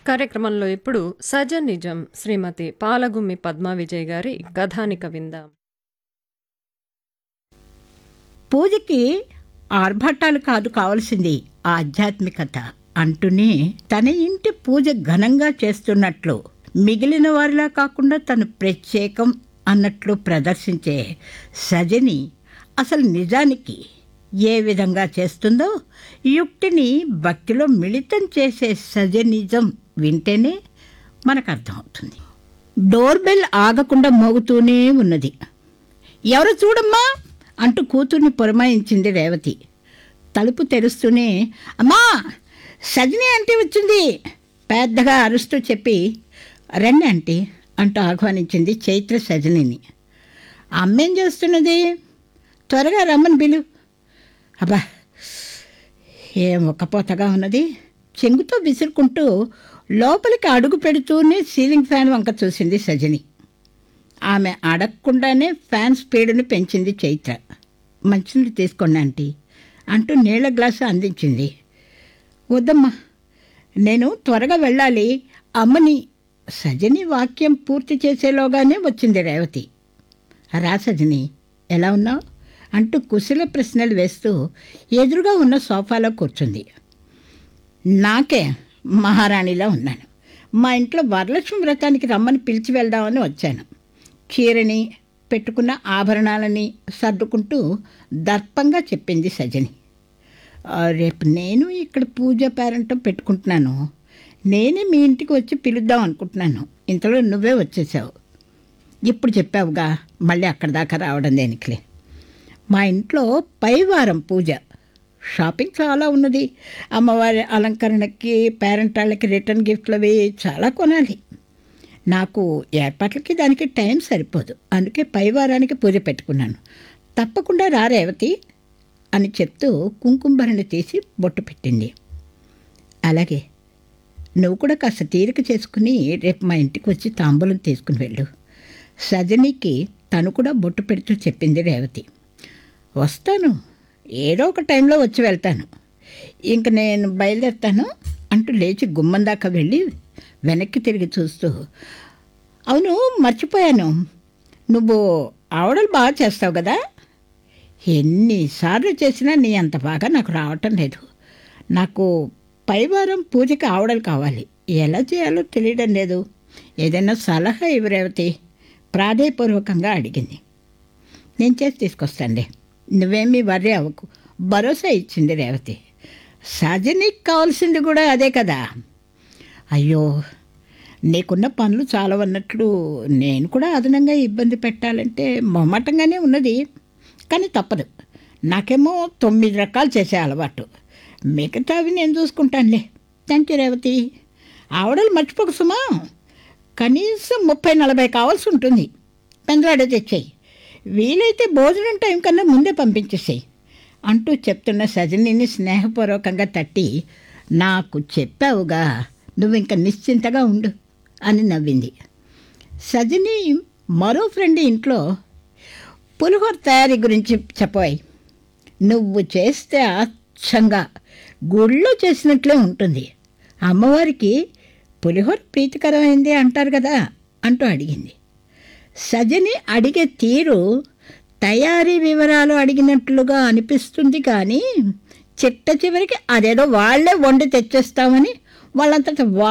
కార్యక్రమంలో ఇప్పుడు సజన్ నిజం శ్రీమతి పాలగుమ్మి పద్మా విజయ్ గారి కథానిక విందాం. పూజకి ఆర్భాటాలు కాదు కావలసింది, ఆధ్యాత్మికత అంటూనే తన ఇంటి పూజ ఘనంగా చేస్తున్నట్లు, మిగిలిన వారిలా కాకుండా తను ప్రత్యేకం అన్నట్లు ప్రదర్శించే సజని అసలు నిజానికి ఏ విధంగా చేస్తుందో యుక్తిని భక్తిలో మిళితం చేసే సజనిజం వింటేనే మనకు అర్థమవుతుంది. డోర్ బెల్ ఆగకుండా మోగుతూనే ఉన్నది. ఎవరు చూడమ్మా అంటూ కూతుర్ని పురమాయించింది రేవతి. తలుపు తెరుస్తూనే అమ్మా సజని ఆంటీ వచ్చింది పెద్దగా అరుస్తూ చెప్పి, రండి ఆంటీ అంటూ ఆహ్వానించింది చైత్ర సజనిని. అమ్మేం చేస్తున్నది, త్వరగా రమ్మని పిలు. అబ్బా ఏం ఒక్కపోతగా ఉన్నది. చెంగుతో విసురుకుంటూ లోపలికి అడుగు పెడుతూనే సీలింగ్ ఫ్యాన్ వంక చూసింది సజని. ఆమె అడగకుండానే ఫ్యాన్ స్పీడును పెంచింది చైత్ర. మంచినీళ్ళు తీసుకోండి ఆంటీ అంటూ నీళ్ల గ్లాసు అందించింది. వద్దమ్మా, నేను త్వరగా వెళ్ళాలి అమ్మని. సజని వాక్యం పూర్తి చేసేలోగానే వచ్చింది రేవతి. రా సజని, ఎలా ఉన్నావు అంటూ కుశల ప్రశ్నలు వేస్తూ ఎదురుగా ఉన్న సోఫాలో కూర్చుంది. నాకే మహారాణిలా ఉన్నాను. మా ఇంట్లో వరలక్ష్మి వ్రతానికి రమ్మని పిలిచి వెళ్దామని వచ్చాను. చీరని పెట్టుకున్న ఆభరణాలని సర్దుకుంటూ దర్పంగా చెప్పింది సజని. రేపు నేను ఇక్కడ పూజ పేరంటం పెట్టుకుంటున్నాను. నేనే మీ ఇంటికి వచ్చి పిలుద్దాం అనుకుంటున్నాను. ఇంతలో నువ్వే వచ్చేసావు. ఇప్పుడు చెప్పావుగా, మళ్ళీ అక్కడ దాకా రావడం దేనికిలే. మా ఇంట్లో పైవారం పూజ, షాపింగ్ చాలా ఉన్నది. అమ్మవారి అలంకరణకి, పేరెంటాళ్ళకి రిటర్న్ గిఫ్ట్లు అవి చాలా కొనాలి. నాకు ఏర్పాట్లకి దానికి టైం సరిపోదు. అందుకే పైవారానికి పూజ పెట్టుకున్నాను. తప్పకుండా రా రేవతి అని చెప్తూ కుంకుమభరణి తీసి బొట్టు పెట్టింది. అలాగే, నువ్వు కూడా కాస్త తీరిక చేసుకుని రేపు మా ఇంటికి వచ్చి తాంబూలం తీసుకుని వెళ్ళు. సజనికి తను కూడా బొట్టు పెడుతూ చెప్పింది రేవతి. వస్తాను, ఏదో ఒక టైంలో వచ్చి వెళ్తాను. ఇంక నేను బయలుదేరుతాను అంటూ లేచి గుమ్మం దాకా వెళ్ళి వెనక్కి తిరిగి చూస్తూ, అవును మర్చిపోయాను, నువ్వు ఆవడలు బాగా చేస్తావు కదా. ఎన్నిసార్లు చేసినా నీ అంత బాగా నాకు రావటం లేదు. నాకు పైవారం పూజకి ఆవడలు కావాలి. ఎలా చేయాలో తెలియడం లేదు. ఏదైనా సలహా ఇవ్వు రేవతి ప్రాధేయపూర్వకంగా అడిగింది. నేను చేసి తీసుకొస్తానులే, నువ్వేమీ వర్రీ అవ్వకు భరోసా ఇచ్చింది రేవతి. సజనికి కావాల్సింది కూడా అదే కదా. అయ్యో, నీకున్న పనులు చాలా ఉన్నట్లు నేను కూడా అదనంగా ఇబ్బంది పెట్టాలంటే మొహమాటంగానే ఉన్నది. కానీ తప్పదు, నాకేమో 9 రకాలు చేసే అలవాటు. మిగతావి నేను చూసుకుంటానులే. Thank you Revathi. ఆవడలు మర్చిపోకు సుమా, కనీసం 30-40 కావాల్సి ఉంటుంది. పెందలాడే తెచ్చేయి, వీలైతే భోజనం టైం కన్నా ముందే పంపించేసేయి అంటూ చెప్తున్న సజనిని స్నేహపూర్వకంగా తట్టి, నాకు చెప్పావుగా, నువ్వు ఇంకా నిశ్చింతగా ఉండు అని నవ్వింది. సజని మరో ఫ్రెండ్ ఇంట్లో పులిహోర తయారీ గురించి చెప్పాయి. నువ్వు చేస్తే అచ్చంగా గుళ్ళో చేసినట్లే ఉంటుంది. అమ్మవారికి పులిహోర ప్రీతికరమైంది అంటారు కదా అంటూ అడిగింది. సజని అడిగే తీరు తయారీ వివరాలు అడిగినట్లుగా అనిపిస్తుంది, కానీ చిట్ట చివరికి అదేదో వాళ్లే వండి తెచ్చేస్తామని వాళ్ళంతట